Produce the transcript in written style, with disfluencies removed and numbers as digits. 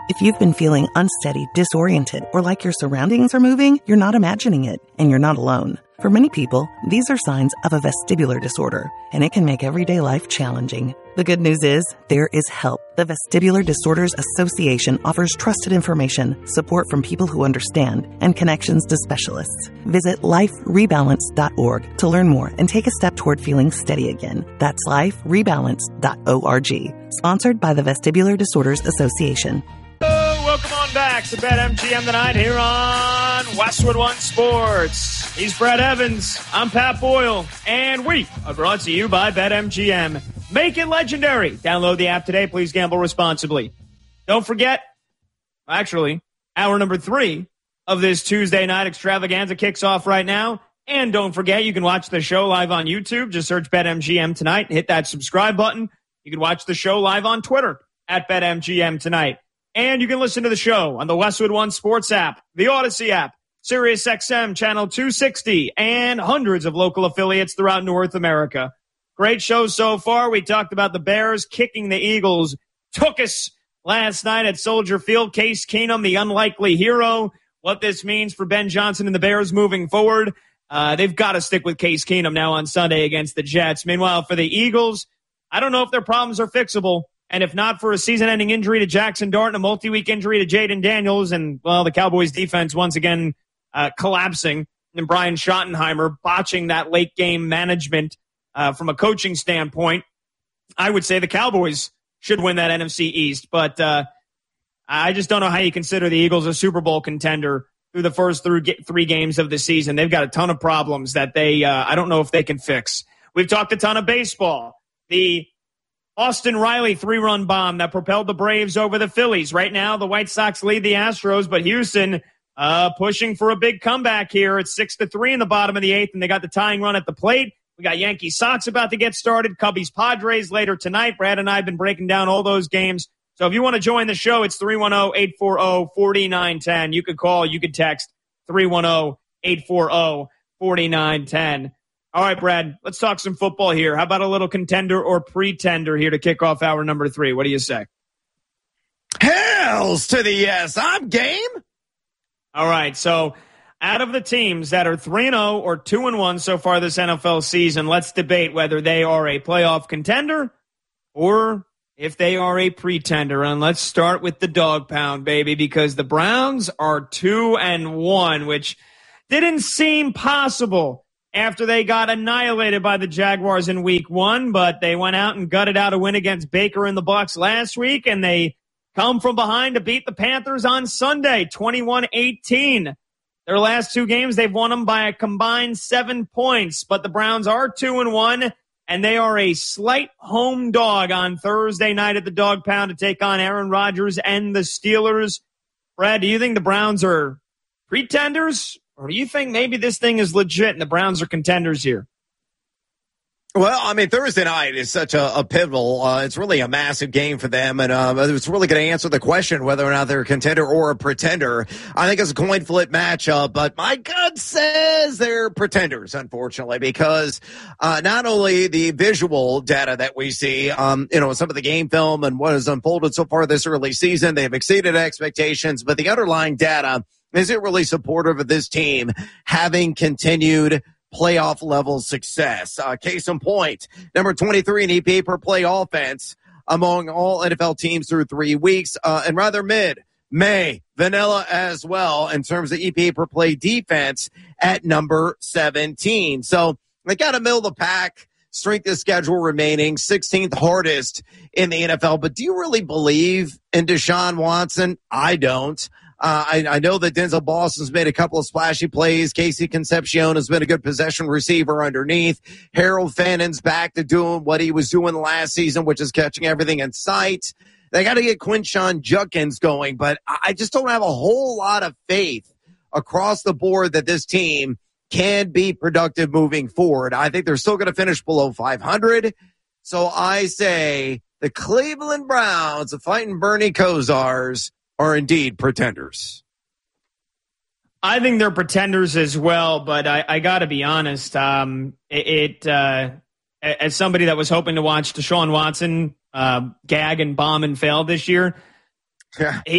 If you've been feeling unsteady, disoriented, or like your surroundings are moving, you're not imagining it, and you're not alone. For many people, these are signs of a vestibular disorder, and it can make everyday life challenging. The good news is, there is help. The Vestibular Disorders Association offers trusted information, support from people who understand, and connections to specialists. Visit liferebalance.org to learn more and take a step toward feeling steady again. That's liferebalance.org. Sponsored by the Vestibular Disorders Association. Welcome on back to BetMGM tonight here on Westwood One Sports. He's Brad Evans. I'm Pat Boyle. And we are brought to you by BetMGM. Make it legendary. Download the app today. Please gamble responsibly. Don't forget, actually, hour number 3 of this Tuesday night extravaganza kicks off right now. And don't forget, you can watch the show live on YouTube. Just search BetMGM tonight. Hit that subscribe button. You can watch the show live on Twitter at BetMGM tonight. And you can listen to the show on the Westwood One Sports app, the Odyssey app, SiriusXM Channel 260, and hundreds of local affiliates throughout North America. Great show so far. We talked about the Bears kicking the Eagles. Took us last night at Soldier Field. Case Keenum, the unlikely hero. What this means for Ben Johnson and the Bears moving forward. They've got to stick with Case Keenum now on Sunday against the Jets. Meanwhile, for the Eagles, I don't know if their problems are fixable. And if not for a season-ending injury to Jackson Dart and a multi-week injury to Jaden Daniels and, well, the Cowboys' defense once again collapsing and Brian Schottenheimer botching that late-game management from a coaching standpoint, I would say the Cowboys should win that NFC East. But I just don't know how you consider the Eagles a Super Bowl contender through the first 3 games of the season. They've got a ton of problems that I don't know if they can fix. We've talked a ton of baseball. The Austin Riley 3-run bomb that propelled the Braves over the Phillies. Right now, the White Sox lead the Astros, but Houston pushing for a big comeback here. It's 6-3 in the bottom of the 8th, and they got the tying run at the plate. We got Yankees Sox about to get started, Cubbies Padres later tonight. Brad and I have been breaking down all those games. So if you want to join the show, it's 310-840-4910. You could call, you could text 310-840-4910. All right, Brad, let's talk some football here. How about a little contender or pretender here to kick off hour number 3? What do you say? Hells to the yes. I'm game. All right, so out of the teams that are 3-0 or 2-1 so far this NFL season, let's debate whether they are a playoff contender or if they are a pretender. And let's start with the dog pound, baby, because the Browns are 2-1, which didn't seem possible after they got annihilated by the Jaguars in week 1, but they went out and gutted out a win against Baker and the Bucs last week, and they come from behind to beat the Panthers on Sunday, 21-18. Their last 2 games, they've won them by a combined 7 points, but the Browns are 2-1, and they are a slight home dog on Thursday night at the Dog Pound to take on Aaron Rodgers and the Steelers. Brad, do you think the Browns are pretenders? Or do you think maybe this thing is legit and the Browns are contenders here? Well, I mean, Thursday night is such a pivotal. It's really a massive game for them, and it's really going to answer the question whether or not they're a contender or a pretender. I think it's a coin flip matchup, but my gut says they're pretenders, unfortunately, because not only the visual data that we see, some of the game film and what has unfolded so far this early season, they've exceeded expectations, but the underlying data isn't really supportive of this team having continued playoff level success. Case in point, number 23 in EPA per play offense among all NFL teams through 3 weeks, and rather May, vanilla as well in terms of EPA per play defense at number 17. So they got a middle of the pack, strength of schedule remaining, 16th hardest in the NFL. But do you really believe in Deshaun Watson? I don't. I know that Denzel Boston's made a couple of splashy plays. Casey Concepcion has been a good possession receiver underneath. Harold Fannon's back to doing what he was doing last season, which is catching everything in sight. They got to get Quinshon Judkins going, but I just don't have a whole lot of faith across the board that this team can be productive moving forward. I think they're still going to finish below 500. So I say the Cleveland Browns, the fighting Bernie Kosars, are indeed pretenders. I think they're pretenders as well, but I got to be honest. As somebody that was hoping to watch Deshaun Watson gag and bomb and fail this year, yeah.